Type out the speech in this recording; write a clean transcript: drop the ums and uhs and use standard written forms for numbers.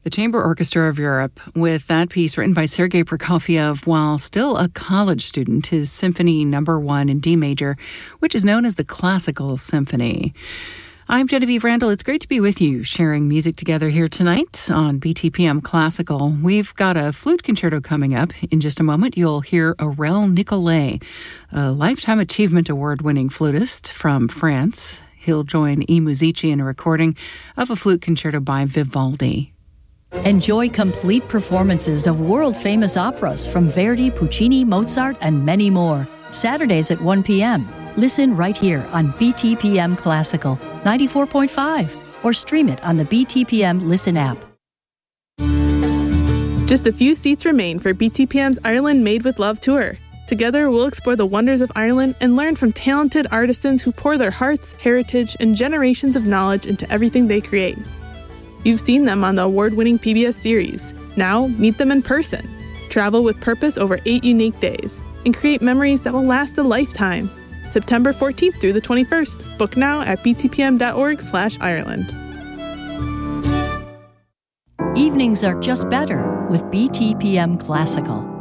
The Chamber Orchestra of Europe, with that piece written by Sergei Prokofiev while still a college student, his Symphony No. 1 in D major, which is known as the Classical Symphony. I'm Genevieve Randall. It's great to be with you, sharing music together here tonight on BTPM Classical. We've got a flute concerto coming up. In just a moment, you'll hear Aurel Nicolet, a Lifetime Achievement Award-winning flutist from France. He'll join E. Musici in a recording of a flute concerto by Vivaldi. Enjoy complete performances of world-famous operas from Verdi, Puccini, Mozart, and many more. Saturdays at 1 p.m. Listen right here on BTPM Classical 94.5 or stream it on the BTPM Listen app. Just a few seats remain for BTPM's Ireland Made with Love tour. Together, we'll explore the wonders of Ireland and learn from talented artisans who pour their hearts, heritage, and generations of knowledge into everything they create. You've seen them on the award-winning PBS series. Now, meet them in person. Travel with purpose over 8 unique days and create memories that will last a lifetime. September 14th through the 21st. Book now at btpm.org/Ireland. Evenings are just better with BTPM Classical.